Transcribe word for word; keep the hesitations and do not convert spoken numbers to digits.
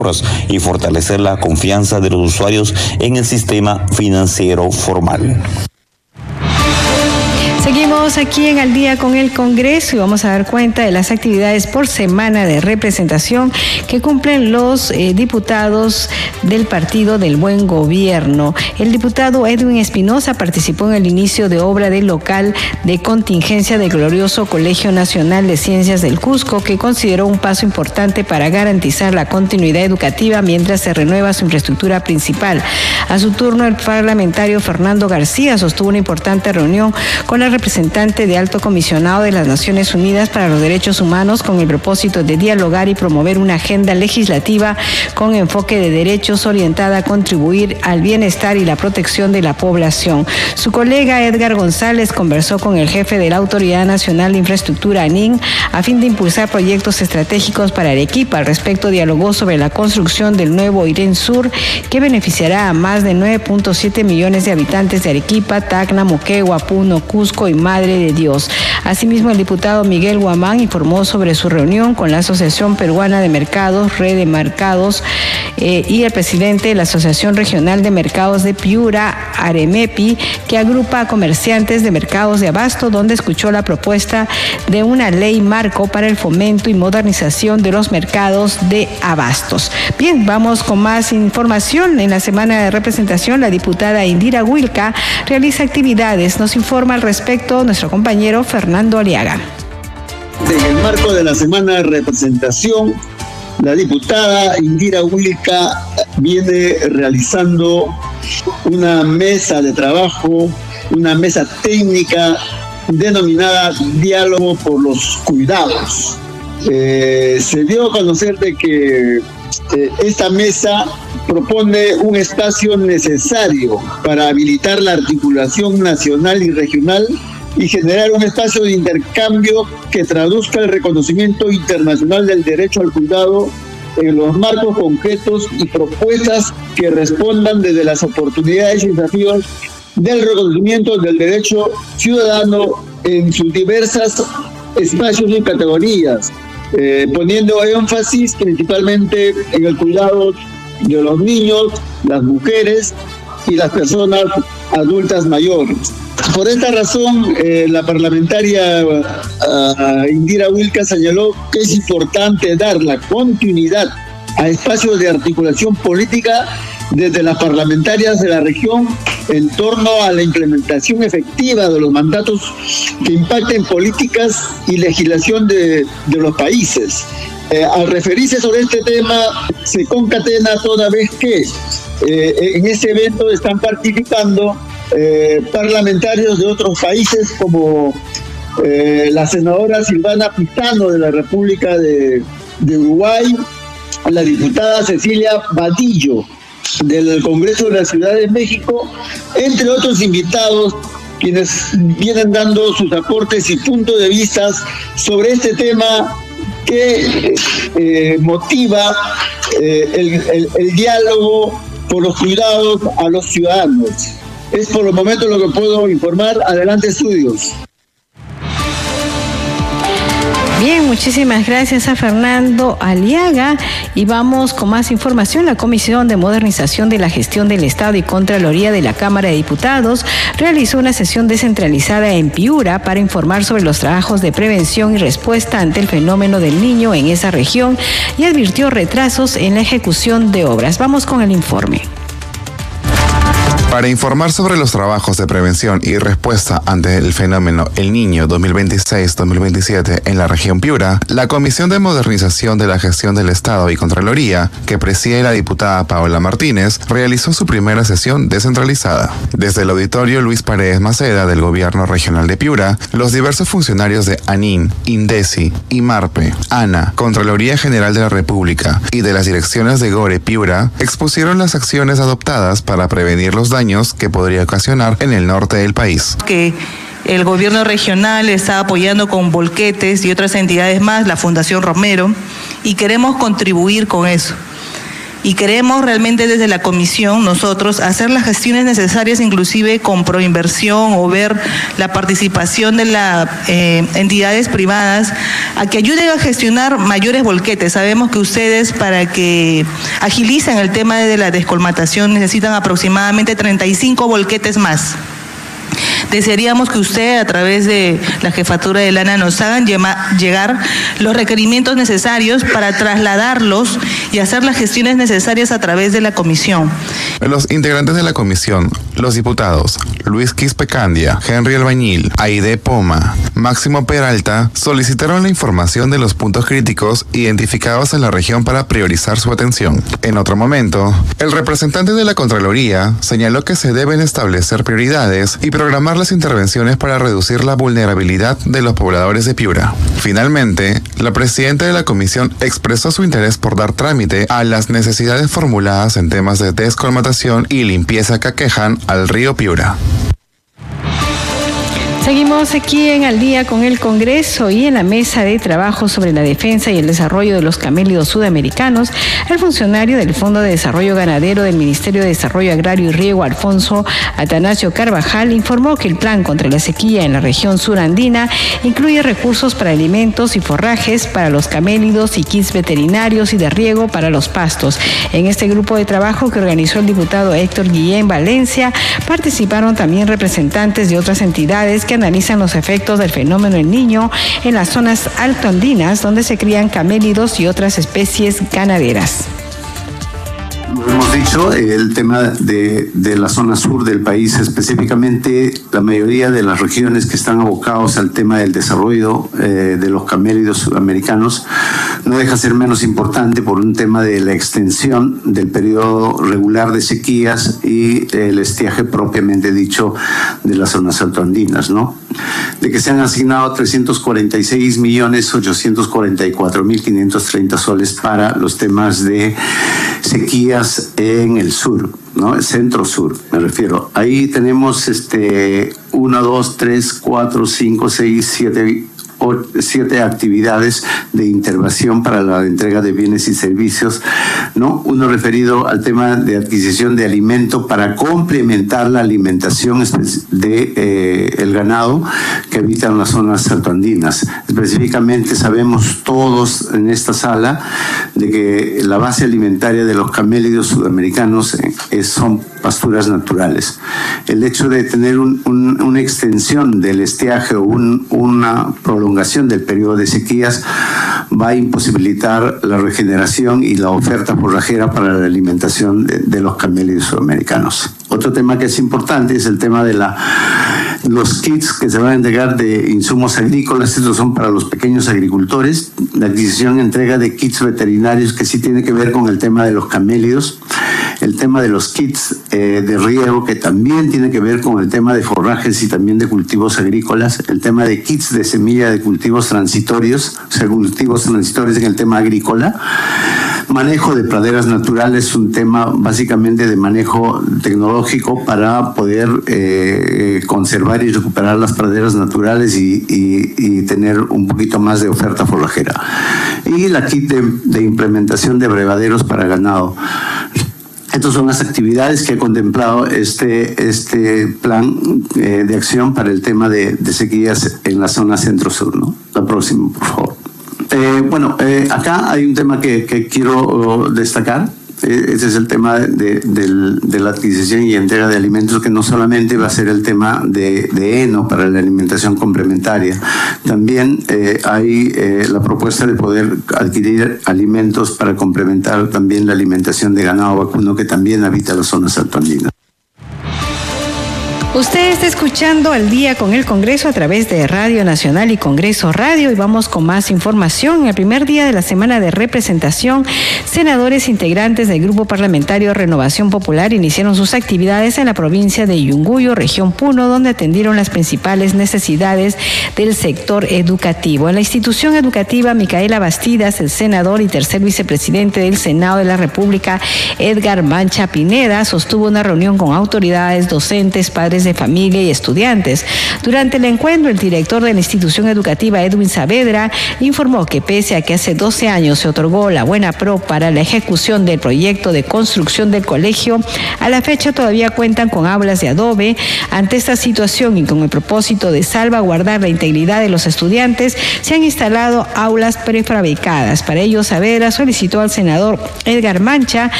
y fortalecer la confianza de los usuarios en el sistema financiero formal. Seguimos aquí en Al Día con el Congreso y vamos a dar cuenta de las actividades por semana de representación que cumplen los eh, diputados del Partido del Buen Gobierno. El diputado Edwin Espinosa participó en el inicio de obra del local de contingencia del glorioso Colegio Nacional de Ciencias del Cusco, que consideró un paso importante para garantizar la continuidad educativa mientras se renueva su infraestructura principal. A su turno, el parlamentario Fernando García sostuvo una importante reunión con la representante de Alto Comisionado de las Naciones Unidas para los Derechos Humanos con el propósito de dialogar y promover una agenda legislativa con enfoque de derechos orientada a contribuir al bienestar y la protección de la población. Su colega Edgar González conversó con el jefe de la Autoridad Nacional de Infraestructura, ANIN, a fin de impulsar proyectos estratégicos para Arequipa. Al respecto, dialogó sobre la construcción del nuevo Irén Sur, que beneficiará a más de nueve punto siete millones de habitantes de Arequipa, Tacna, Moquegua, Puno, Cusco y Madre de Dios. Asimismo, el diputado Miguel Guamán informó sobre su reunión con la Asociación Peruana de Mercados, Red de Mercados, eh, y el presidente de la Asociación Regional de Mercados de Piura, Aremepi, que agrupa a comerciantes de mercados de abasto, donde escuchó la propuesta de una ley marco para el fomento y modernización de los mercados de abastos. Bien, vamos con más información. En la semana de representación, la diputada Indira Wilca realiza actividades. Nos informa al respecto nuestro compañero Fernando Aliaga. En el marco de la semana de representación, la diputada Indira Wilca viene realizando una mesa de trabajo, una mesa técnica denominada Diálogo por los Cuidados. Eh, se dio a conocer de que eh, esta mesa propone un espacio necesario para habilitar la articulación nacional y regional y generar un espacio de intercambio que traduzca el reconocimiento internacional del derecho al cuidado en los marcos concretos y propuestas que respondan desde las oportunidades y desafíos del reconocimiento del derecho ciudadano en sus diversas espacios y categorías, eh, poniendo énfasis principalmente en el cuidado de los niños, las mujeres y las personas adultas mayores. Por esta razón, eh, la parlamentaria uh, Indira Wilca señaló que es importante dar la continuidad a espacios de articulación política desde las parlamentarias de la región en torno a la implementación efectiva de los mandatos que impacten políticas y legislación de, de los países. Eh, al referirse sobre este tema, se concatena toda vez que eh, en este evento están participando eh, parlamentarios de otros países como eh, la senadora Silvana Pizano de la República de, de Uruguay, la diputada Cecilia Vadillo del Congreso de la Ciudad de México, entre otros invitados quienes vienen dando sus aportes y puntos de vista sobre este tema que eh, motiva eh, el, el, el diálogo por los cuidados a los ciudadanos. Es por el momento lo que puedo informar. Adelante, estudios. Bien, muchísimas gracias a Fernando Aliaga y vamos con más información. La Comisión de Modernización de la Gestión del Estado y Contraloría de la Cámara de Diputados realizó una sesión descentralizada en Piura para informar sobre los trabajos de prevención y respuesta ante el fenómeno del Niño en esa región y advirtió retrasos en la ejecución de obras. Vamos con el informe. Para informar sobre los trabajos de prevención y respuesta ante el fenómeno El Niño dos mil veintiséis dos mil veintisiete en la región Piura, la Comisión de Modernización de la Gestión del Estado y Contraloría, que preside la diputada Paola Martínez, realizó su primera sesión descentralizada. Desde el auditorio Luis Paredes Maceda del Gobierno Regional de Piura, los diversos funcionarios de ANIN, INDECI, IMARPE, ANA, Contraloría General de la República y de las direcciones de Gore Piura expusieron las acciones adoptadas para prevenir los daños que podría ocasionar en el norte del país. Que el gobierno regional está apoyando con Volquetes y otras entidades más, la Fundación Romero, y queremos contribuir con eso. y queremos realmente desde la comisión nosotros hacer las gestiones necesarias, inclusive con proinversión o ver la participación de las eh, entidades privadas a que ayuden a gestionar mayores volquetes. Sabemos que ustedes, para que agilicen el tema de la descolmatación, necesitan aproximadamente treinta y cinco volquetes más. Desearíamos que usted, a través de la jefatura de Lana, nos hagan llegar los requerimientos necesarios para trasladarlos y hacer las gestiones necesarias a través de la comisión. Los integrantes de la comisión, los diputados Luis Quispe Candia, Henry Albañil, Aide Poma, Máximo Peralta, solicitaron la información de los puntos críticos identificados en la región para priorizar su atención. En otro momento, el representante de la Contraloría señaló que se deben establecer prioridades y programar las intervenciones para reducir la vulnerabilidad de los pobladores de Piura. Finalmente, la presidenta de la comisión expresó su interés por dar trámite a las necesidades formuladas en temas de descolmatación y limpieza que aquejan al río Piura. Seguimos aquí en Al Día con el Congreso y en la mesa de trabajo sobre la defensa y el desarrollo de los camélidos sudamericanos. El funcionario del Fondo de Desarrollo Ganadero del Ministerio de Desarrollo Agrario y Riego, Alfonso Atanasio Carvajal, informó que el plan contra la sequía en la región surandina incluye recursos para alimentos y forrajes para los camélidos y kits veterinarios y de riego para los pastos. En este grupo de trabajo que organizó el diputado Héctor Guillén Valencia, participaron también representantes de otras entidades que analizan los efectos del fenómeno El Niño en las zonas altoandinas donde se crían camélidos y otras especies ganaderas. Lo hemos dicho, el tema de, de la zona sur del país, específicamente la mayoría de las regiones que están abocados al tema del desarrollo eh, de los camélidos sudamericanos, no deja ser menos importante por un tema de la extensión del periodo regular de sequías y el estiaje propiamente dicho de las zonas altoandinas, ¿no? De que se han asignado trescientos cuarenta y seis millones ochocientos cuarenta y cuatro mil quinientos treinta soles para los temas de sequías en el sur, ¿no? El centro-sur, me refiero. Ahí tenemos este uno, dos, tres, cuatro, cinco, seis, siete, siete actividades de intervención para la entrega de bienes y servicios, ¿no? Uno referido al tema de adquisición de alimento para complementar la alimentación de eh, el ganado que habita en las zonas altoandinas. Específicamente sabemos todos en esta sala de que la base alimentaria de los camélidos sudamericanos es, son pasturas naturales. El hecho de tener un, un, una extensión del estiaje o un, una prolongación del periodo de sequías va a imposibilitar la regeneración y la oferta forrajera para la alimentación de, de los camélidos sudamericanos. Otro tema que es importante es el tema de la, los kits que se van a entregar de insumos agrícolas. Estos son para los pequeños agricultores. La adquisición y entrega de kits veterinarios que sí tiene que ver con el tema de los camélidos. El tema de los kits eh, de riego, que también tiene que ver con el tema de forrajes y también de cultivos agrícolas. El tema de kits de semilla de cultivos transitorios, o sea, cultivos transitorios en el tema agrícola. Manejo de praderas naturales, un tema básicamente de manejo tecnológico para poder eh, conservar y recuperar las praderas naturales y, y, y tener un poquito más de oferta forrajera. Y la kit de, de implementación de abrevaderos para ganado. Estas son las actividades que ha contemplado este, este plan eh, de acción para el tema de, de sequías en la zona centro-sur, ¿no? La próxima, por favor. Eh, bueno, eh, acá hay un tema que, que quiero destacar. Eh, ese es el tema de, de, de la adquisición y entrega de alimentos, que no solamente va a ser el tema de, de heno para la alimentación complementaria. También eh, hay eh, la propuesta de poder adquirir alimentos para complementar también la alimentación de ganado vacuno que también habita las zonas altoandinas. Usted está escuchando Al Día con el Congreso a través de Radio Nacional y Congreso Radio, y vamos con más información. En el primer día de la semana de representación, senadores integrantes del Grupo Parlamentario Renovación Popular iniciaron sus actividades en la provincia de Yunguyo, región Puno, donde atendieron las principales necesidades del sector educativo. En la institución educativa, Micaela Bastidas, el senador y tercer vicepresidente del Senado de la República, Edgar Mancha Pineda, sostuvo una reunión con autoridades, docentes, padres padres de familia y estudiantes. Durante el encuentro, el director de la institución educativa, Edwin Saavedra, informó que pese a que hace doce años se otorgó la buena pro para la ejecución del proyecto de construcción del colegio, a la fecha todavía cuentan con aulas de adobe. Ante esta situación y con el propósito de salvaguardar la integridad de los estudiantes, se han instalado aulas prefabricadas. Para ello, Saavedra solicitó al senador Edgar Mancha